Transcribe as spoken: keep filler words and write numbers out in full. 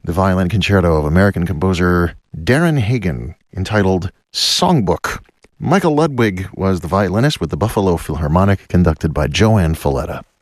the violin concerto of American composer Darren Hagen, entitled Songbook. Michael Ludwig was the violinist with the Buffalo Philharmonic, conducted by Joanne Falletta.